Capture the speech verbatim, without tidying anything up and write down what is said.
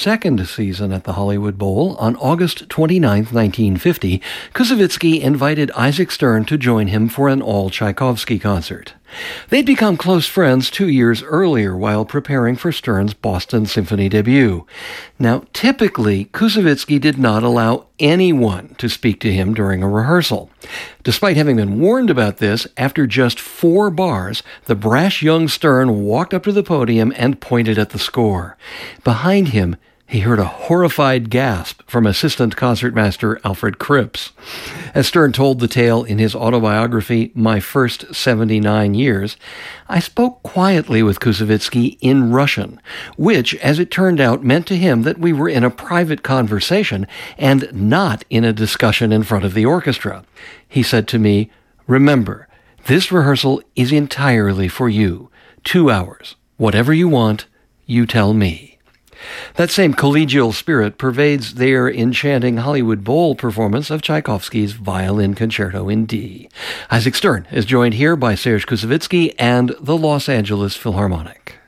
second season at the Hollywood Bowl, on August twenty-ninth, nineteen fifty, Koussevitzky invited Isaac Stern to join him for an all-Tchaikovsky concert. They'd become close friends two years earlier while preparing for Stern's Boston Symphony debut. Now, typically, Koussevitzky did not allow anyone to speak to him during a rehearsal. Despite having been warned about this, after just four bars, the brash young Stern walked up to the podium and pointed at the score. Behind him, he heard a horrified gasp from assistant concertmaster Alfred Kripps. As Stern told the tale in his autobiography, My First seventy-nine Years, I spoke quietly with Koussevitzky in Russian, which, as it turned out, meant to him that we were in a private conversation and not in a discussion in front of the orchestra. He said to me, "Remember, this rehearsal is entirely for you. Two hours. Whatever you want, you tell me." That same collegial spirit pervades their enchanting Hollywood Bowl performance of Tchaikovsky's Violin Concerto in D. Isaac Stern is joined here by Serge Koussevitzky and the Los Angeles Philharmonic.